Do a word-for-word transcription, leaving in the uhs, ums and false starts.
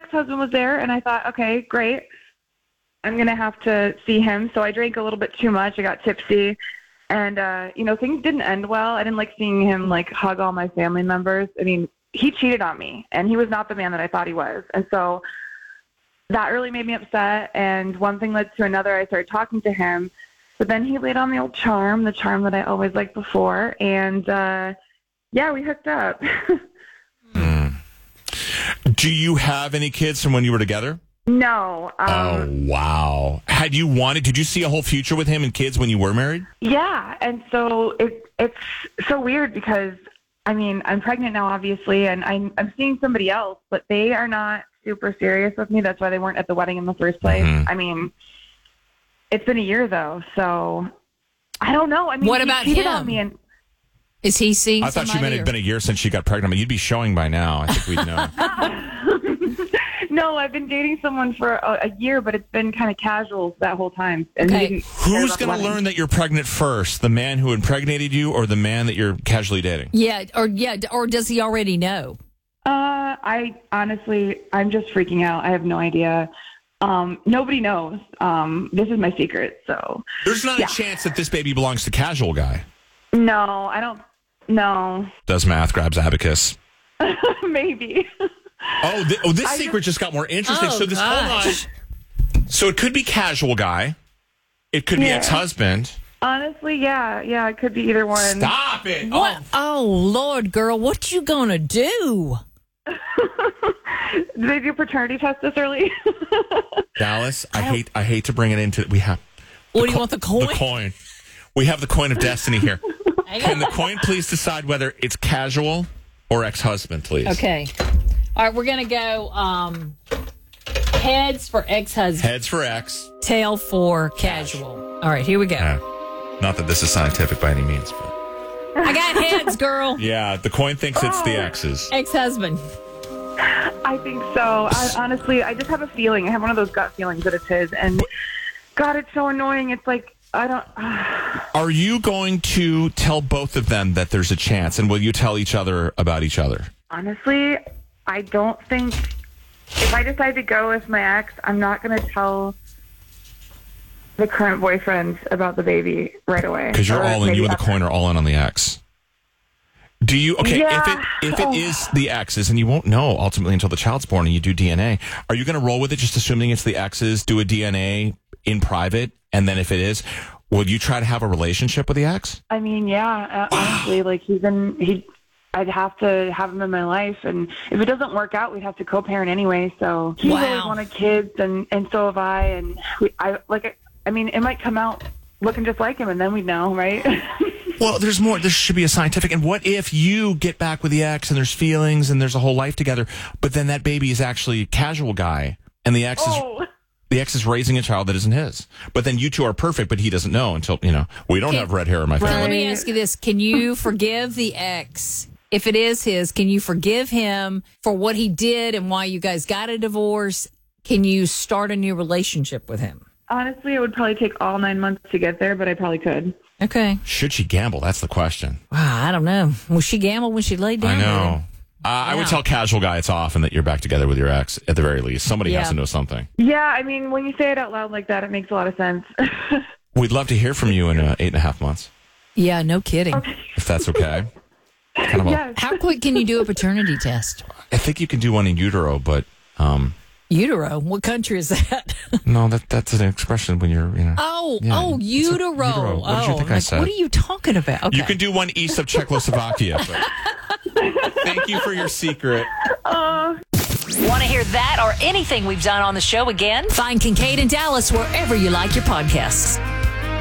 ex-husband was there, and I thought, okay, great. I'm going to have to see him. So I drank a little bit too much. I got tipsy. And, uh, you know, things didn't end well. I didn't like seeing him, like, hug all my family members. I mean, he cheated on me, and he was not the man that I thought he was. And so that really made me upset. And one thing led to another. I started talking to him. But then he laid on the old charm, the charm that I always liked before. And, uh, yeah, we hooked up. mm. Do you have any kids from when you were together? No. Um, oh, wow. Had you wanted, did you see a whole future with him and kids when you were married? Yeah. And so it, it's so weird because, I mean, I'm pregnant now, obviously, and I'm, I'm seeing somebody else, but they are not super serious with me. That's why they weren't at the wedding in the first place. Mm-hmm. I mean, it's been a year, though, so I don't know. I mean, what he about cheated him? on me and Is he seeing I thought you meant it or? had been a year since she got pregnant. I mean, you'd be showing by now. I think we'd know. No, I've been dating someone for a, a year, but it's been kind of casual that whole time. And okay. Who's going to learn that you're pregnant first? The man who impregnated you or the man that you're casually dating? Yeah, or yeah, or does he already know? Uh, I honestly, I'm just freaking out. I have no idea. Um, nobody knows. Um, this is my secret, so. There's not yeah. a chance that this baby belongs to casual guy. No, I don't. No. Does math, grabs abacus. Maybe. Oh, th- oh, this I secret just, just got more interesting. Oh, so this, gosh. hold on. So it could be casual guy. It could be yeah. ex-husband. Honestly, yeah, yeah, it could be either one. Stop it! What? Oh, Lord, girl, what you gonna do? Did they do paternity test this early? Dallas, I, I hate, I hate to bring it into. We have. What do you co- want? The coin. The coin. We have the coin of destiny here. Can the coin please decide whether it's casual or ex-husband, please? Okay. All right, we're going to go um, heads for ex-husband. Heads for ex. Tail for casual. All right, here we go. Uh, not that this is scientific by any means. But. I got heads, girl. Yeah, the coin thinks it's the exes. Ex-husband. I think so. I, honestly, I just have a feeling. I have one of those gut feelings that it's his. And, God, it's so annoying. It's like, I don't... Uh. Are you going to tell both of them that there's a chance? And will you tell each other about each other? Honestly, I don't think... If I decide to go with my ex, I'm not going to tell the current boyfriend about the baby right away. Because you're all in. You and the coin are all in on the ex. Do you... Okay, yeah. if it if it oh. is the exes, and you won't know ultimately until the child's born and you do D N A, are you going to roll with it just assuming it's the exes, do a D N A in private, and then if it is, will you try to have a relationship with the ex? I mean, yeah, honestly, like he's in... he. I'd have to have him in my life, and if it doesn't work out, we'd have to co-parent anyway. So he wow. always wanted kids, and, and so have I. And we, I like, I mean, it might come out looking just like him, and then we'd know, right? Well, there's more. There should be a scientific. And what if you get back with the ex, and there's feelings, and there's a whole life together, but then that baby is actually a casual guy, and the ex oh. is the ex is raising a child that isn't his. But then you two are perfect, but he doesn't know until you know. We don't Can, have red hair in my family. Right. Let me ask you this: can you forgive the ex? If it is his, can you forgive him for what he did and why you guys got a divorce? Can you start a new relationship with him? Honestly, it would probably take all nine months to get there, but I probably could. Okay. Should she gamble? That's the question. Wow, I don't know. Was she gamble when she laid down? I know. Uh, yeah. I would tell casual guy it's off and that you're back together with your ex at the very least. Somebody yeah. has to know something. Yeah, I mean, when you say it out loud like that, it makes a lot of sense. We'd love to hear from you in uh, eight and a half months. Yeah, no kidding. Okay. If that's okay. Kind of a, yes. How quick can you do a paternity test? I think you can do one in utero, but um, utero. What country is that? No, that that's an expression when you're you know. Oh, yeah, oh, utero. utero. What did you oh, think I like, said? what are you talking about? Okay. You can do one east of Czechoslovakia. But thank you for your secret. Uh, Want to hear that or anything we've done on the show again? Find Kincaid and Dallas wherever you like your podcasts.